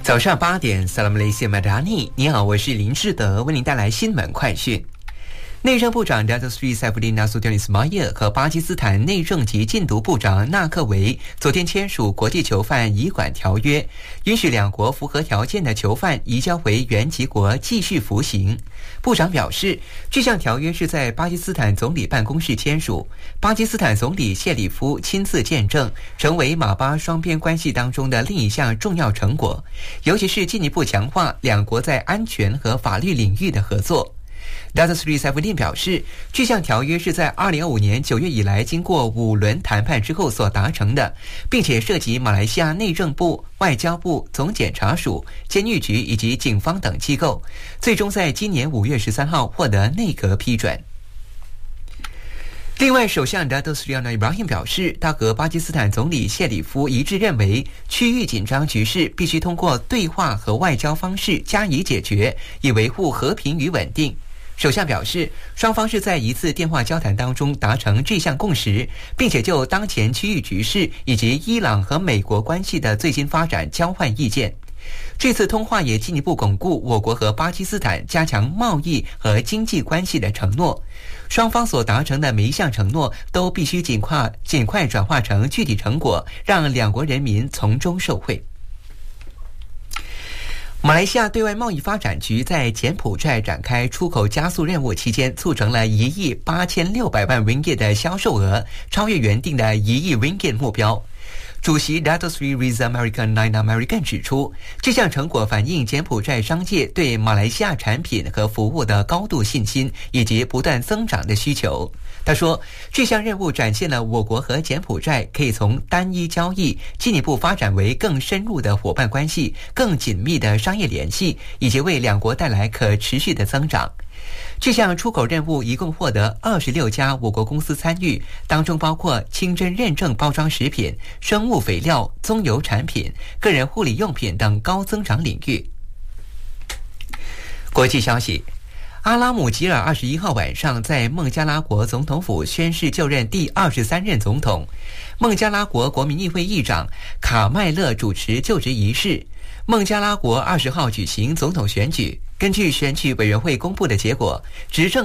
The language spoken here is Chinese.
早上8点 Salam Malaysia Madani， 你好，我是林志德，为您带来新闻快讯。内政部长 Datuk Seri Saifuddin Nasution Ismail 和巴基斯坦内政及禁毒部长纳克维昨天签署国际囚犯移管条约，允许两国符合条件的囚犯移交回原籍国继续服刑。部长表示，这项条约是在巴基斯坦总理办公室签署，巴基斯坦总理谢里夫亲自见证，成为马巴双边关系当中的另一项重要成果，尤其是进一步强化两国在安全和法律领域的合作。Datuk Seri Saifuddin 表示，这项条约是在2025年9月以来经过5轮谈判之后所达成的，并且涉及马来西亚内政部、外交部、总检察署、监狱局以及警方等机构，最终在今年5月13号获得内阁批准。另外，首相 Datuk Seri Anwar Ibrahim 表示，他和巴基斯坦总理谢里夫一致认为，区域紧张局势必须通过对话和外交方式加以解决，以维护和平与稳定。首相表示，双方是在一次电话交谈当中达成这项共识，并且就当前区域局势以及伊朗和美国关系的最新发展交换意见。这次通话也进一步巩固我国和巴基斯坦加强贸易和经济关系的承诺。双方所达成的每一项承诺都必须尽快转化成具体成果，让两国人民从中受惠。马来西亚对外贸易发展局在柬埔寨展开出口加速任务期间，促成了1亿8600万 ringgit 的销售额，超越原定的1亿 ringgit 目标。主席 Datuk Seri Riza American Naina American 指出，这项成果反映柬埔寨商界对马来西亚产品和服务的高度信心以及不断增长的需求。他说，这项任务展现了我国和柬埔寨可以从单一交易进一步发展为更深入的伙伴关系、更紧密的商业联系，以及为两国带来可持续的增长。这项出口任务一共获得26家我国公司参与，当中包括清真认证包装食品、生物肥料、棕油产品、个人护理用品等高增长领域。国际消息，阿拉姆吉尔21号晚上在孟加拉国总统府宣誓就任第23任总统，孟加拉国国民议会议长卡麦勒主持就职仪式。孟加拉国20号举行总统选举，根据选举委员会公布的结果，执政